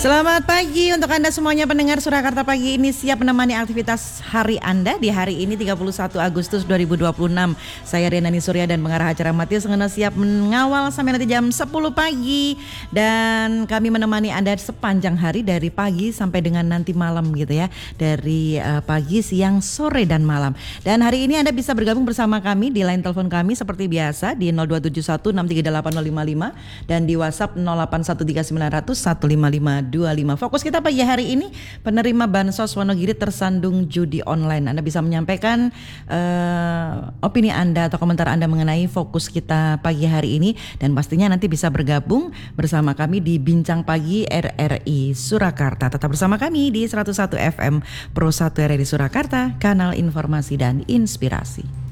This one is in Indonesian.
Selamat pagi untuk Anda semuanya pendengar Surakarta Pagi ini siap menemani aktivitas hari Anda di hari ini 31 Agustus 2026. Saya Rianani Surya dan pengarah acara Matius Ngena siap mengawal sampai nanti jam 10 pagi. Dan kami menemani Anda sepanjang hari dari pagi sampai dengan nanti malam gitu ya. Dari pagi, siang, sore dan malam. Dan hari ini Anda bisa bergabung bersama kami di line telepon kami seperti biasa di 027163855 dan di WhatsApp 081390015525. Fokus kita pagi hari ini, penerima Bansos Wonogiri tersandung judi online. Anda bisa menyampaikan opini Anda atau komentar Anda mengenai fokus kita pagi hari ini. Dan pastinya nanti bisa bergabung bersama kami di Bincang Pagi RRI Surakarta. Tetap bersama kami di 101 FM Pro 1 RRI Surakarta, kanal informasi dan inspirasi.